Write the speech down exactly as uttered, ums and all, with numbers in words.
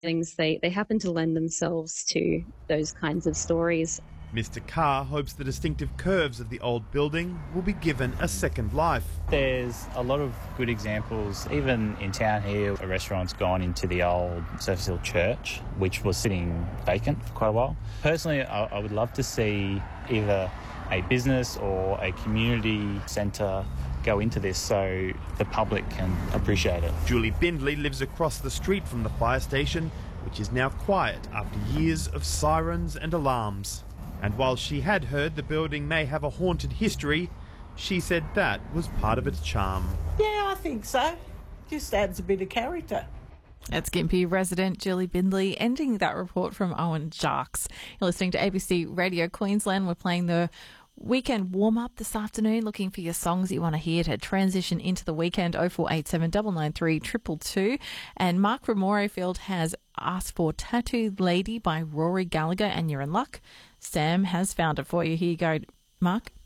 things, they, they happen to lend themselves to those kinds of stories. Mister Carr hopes the distinctive curves of the old building will be given a second life. There's a lot of good examples. Even in town here, a restaurant's gone into the old Surface Hill Church, which was sitting vacant for quite a while. Personally, I, I would love to see either a business or a community centre go into this so the public can appreciate it. Julie Bindley lives across the street from the fire station, which is now quiet after years of sirens and alarms. And while she had heard the building may have a haunted history, she said that was part of its charm. Yeah, I think so. Just adds a bit of character. That's Gympie resident Julie Bindley ending that report from Owen Jarks. You're listening to A B C Radio Queensland. We're playing the weekend warm-up this afternoon, looking for your songs that you want to hear to transition into the weekend. oh four eight seven, nine nine three, two two two. And Mark from Morayfield has asked for Tattooed Lady by Rory Gallagher, and you're in luck. Sam has found it for you. Here you go, Mark.